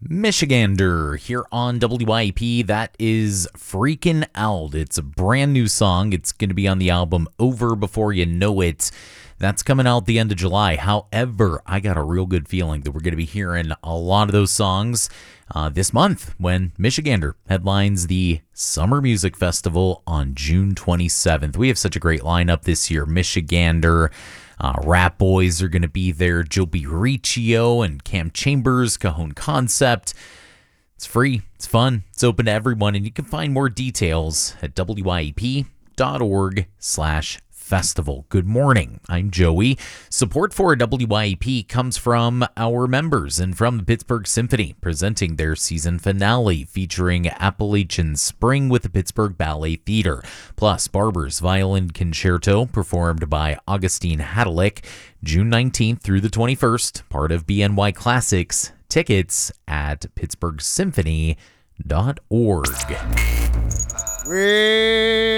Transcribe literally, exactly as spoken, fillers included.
Michigander here on W I P. That is Freakin' Out. It's a brand new song. It's going to be on the album Over Before You Know It. That's coming out the end of July. However, I got a real good feeling that we're going to be hearing a lot of those songs uh, this month when Michigander headlines the Summer Music Festival on June twenty-seventh. We have such a great lineup this year. Michigander, uh, Rap Boys are going to be there. Joby Riccio and Cam Chambers, Cajon Concept. It's free. It's fun. It's open to everyone. And you can find more details at W I E P dot org slash festival. Good morning. I'm Joey. Support for W I E P comes from our members and from the Pittsburgh Symphony, presenting their season finale featuring Appalachian Spring with the Pittsburgh Ballet Theater, plus Barber's Violin Concerto performed by Augustine Hadalick, June nineteenth through the twenty-first, part of B N Y Classics. Tickets at pittsburgh symphony dot org. We